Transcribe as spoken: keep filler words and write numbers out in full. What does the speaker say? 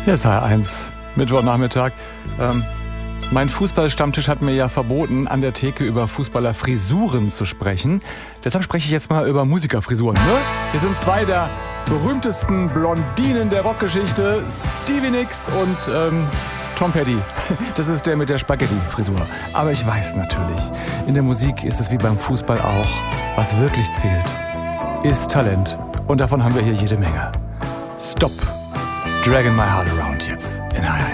Hier ist H eins, Mittwochnachmittag. Ähm, mein Fußballstammtisch hat mir ja verboten, an der Theke über Fußballerfrisuren zu sprechen. Deshalb spreche ich jetzt mal über Musikerfrisuren. Ne? Hier sind zwei der berühmtesten Blondinen der Rockgeschichte, Stevie Nicks und ähm, Tom Petty. Das ist der mit der Spaghetti-Frisur. Aber ich weiß natürlich, in der Musik ist es wie beim Fußball auch. Was wirklich zählt, ist Talent. Und davon haben wir hier jede Menge. Stop Dragging My Heart Around jetzt in H eins.